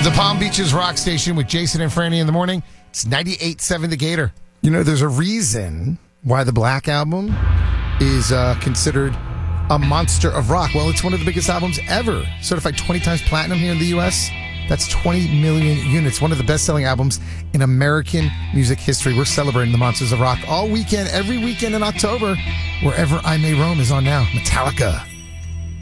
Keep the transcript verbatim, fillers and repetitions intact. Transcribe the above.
The Palm Beaches Rock Station with Jason and Franny in the morning. It's ninety-eight point seven The Gator. You know, there's a reason why the Black Album is uh, considered a monster of rock. Well, it's one of the biggest albums ever. Certified twenty times platinum here in the U S. That's twenty million units. One of the best-selling albums in American music history. We're celebrating the Monsters of Rock all weekend, every weekend in October. Wherever I May Roam is on now. Metallica.